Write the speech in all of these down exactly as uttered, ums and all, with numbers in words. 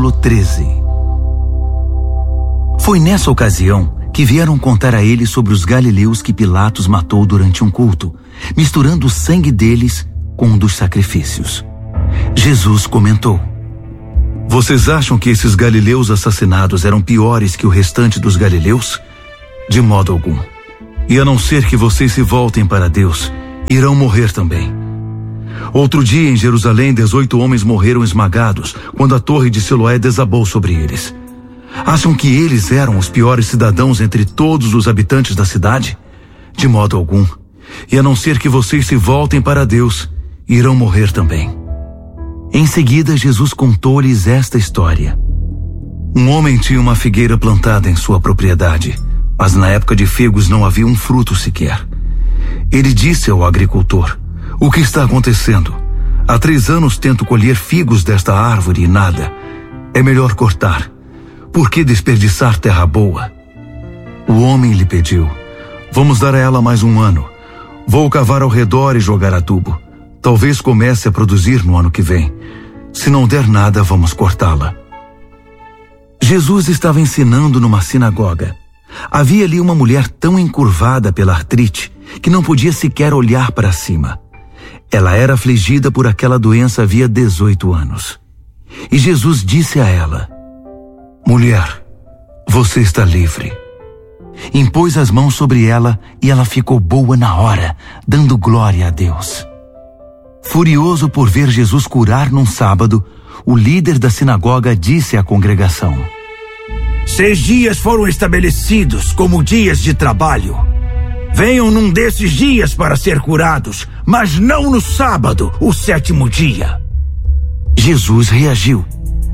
Capítulo treze. Foi nessa ocasião que vieram contar a ele sobre os galileus que Pilatos matou durante um culto, misturando o sangue deles com o dos sacrifícios. Jesus comentou: Vocês acham que esses galileus assassinados eram piores que o restante dos galileus? De modo algum. E a não ser que vocês se voltem para Deus, irão morrer também. Outro dia em Jerusalém, dezoito homens morreram esmagados quando a torre de Siloé desabou sobre eles. Acham que eles eram os piores cidadãos entre todos os habitantes da cidade? De modo algum. E a não ser que vocês se voltem para Deus, irão morrer também. Em seguida, Jesus contou-lhes esta história. Um homem tinha uma figueira plantada em sua propriedade, mas na época de figos não havia um fruto sequer. Ele disse ao agricultor: O que está acontecendo? Há três anos tento colher figos desta árvore e nada. É melhor cortar. Por que desperdiçar terra boa? O homem lhe pediu: Vamos dar a ela mais um ano. Vou cavar ao redor e jogar adubo. Talvez comece a produzir no ano que vem. Se não der nada, vamos cortá-la. Jesus estava ensinando numa sinagoga. Havia ali uma mulher tão encurvada pela artrite que não podia sequer olhar para cima. Ela era afligida por aquela doença havia dezoito anos. E Jesus disse a ela: Mulher, você está livre. Impôs as mãos sobre ela e ela ficou boa na hora, dando glória a Deus. Furioso por ver Jesus curar num sábado, o líder da sinagoga disse à congregação: Seis dias foram estabelecidos como dias de trabalho. Venham num desses dias para ser curados, mas não no sábado, o sétimo dia. Jesus reagiu: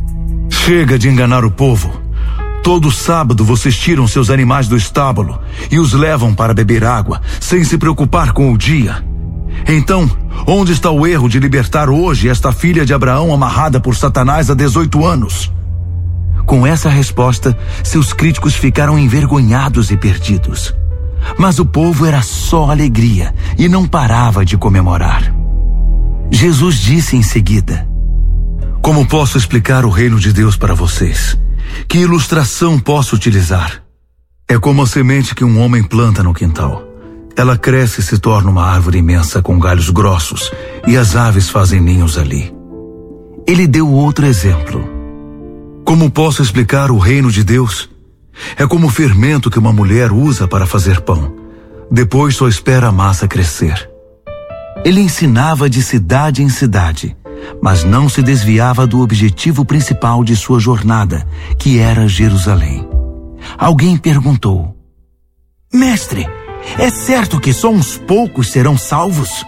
Chega de enganar o povo. Todo sábado vocês tiram seus animais do estábulo e os levam para beber água, sem se preocupar com o dia. Então, onde está o erro de libertar hoje esta filha de Abraão amarrada por Satanás há dezoito anos? Com essa resposta, seus críticos ficaram envergonhados e perdidos. Mas o povo era só alegria e não parava de comemorar. Jesus disse em seguida: Como posso explicar o reino de Deus para vocês? Que ilustração posso utilizar? É como a semente que um homem planta no quintal. Ela cresce e se torna uma árvore imensa com galhos grossos, e as aves fazem ninhos ali. Ele deu outro exemplo. Como posso explicar o reino de Deus? É como o fermento que uma mulher usa para fazer pão. Depois só espera a massa crescer. Ele ensinava de cidade em cidade, mas não se desviava do objetivo principal de sua jornada, que era Jerusalém. Alguém perguntou: Mestre, é certo que só uns poucos serão salvos?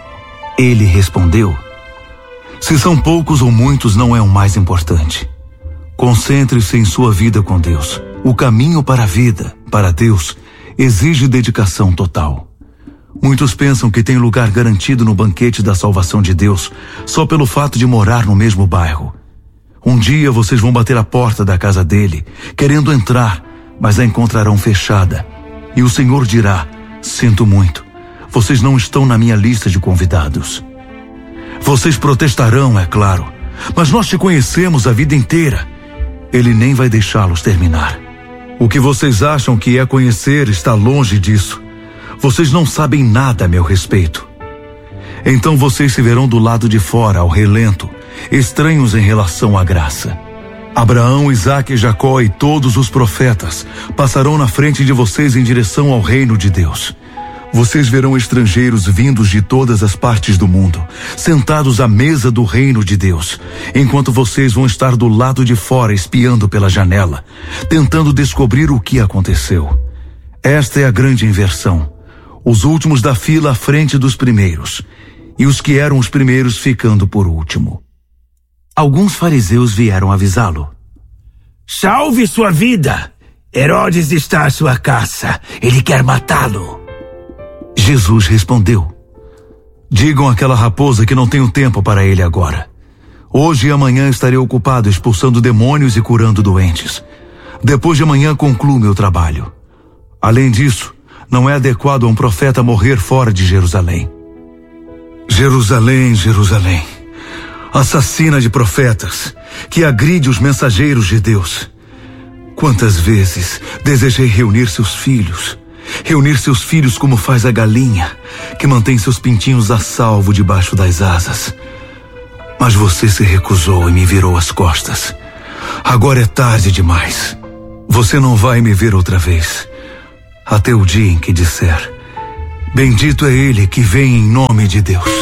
Ele respondeu: Se são poucos ou muitos não é o mais importante. Concentre-se em sua vida com Deus. O caminho para a vida, para Deus, exige dedicação total. Muitos pensam que tem lugar garantido no banquete da salvação de Deus só pelo fato de morar no mesmo bairro. Um dia vocês vão bater a porta da casa dele, querendo entrar, mas a encontrarão fechada. E o Senhor dirá: Sinto muito, vocês não estão na minha lista de convidados. Vocês protestarão, é claro, mas nós te conhecemos a vida inteira. Ele nem vai deixá-los terminar. O que vocês acham que é conhecer está longe disso. Vocês não sabem nada a meu respeito. Então vocês se verão do lado de fora, ao relento, estranhos em relação à graça. Abraão, Isaque, Jacó e todos os profetas passarão na frente de vocês em direção ao reino de Deus. Vocês verão estrangeiros vindos de todas as partes do mundo, sentados à mesa do reino de Deus, enquanto vocês vão estar do lado de fora espiando pela janela, tentando descobrir o que aconteceu. Esta é a grande inversão. Os últimos da fila à frente dos primeiros, e os que eram os primeiros ficando por último. Alguns fariseus vieram avisá-lo: Salve sua vida! Herodes está à sua caça. Ele quer matá-lo. Jesus respondeu: Digam àquela raposa que não tenho tempo para ele agora. Hoje e amanhã estarei ocupado expulsando demônios e curando doentes. Depois de amanhã concluo meu trabalho. Além disso, não é adequado a um profeta morrer fora de Jerusalém. Jerusalém, Jerusalém, assassina de profetas, que agride os mensageiros de Deus. Quantas vezes desejei reunir seus filhos, reunir seus filhos como faz a galinha, que mantém seus pintinhos a salvo debaixo das asas. Mas você se recusou e me virou as costas. Agora é tarde demais. Você não vai me ver outra vez, até o dia em que disser: bendito é ele que vem em nome de Deus.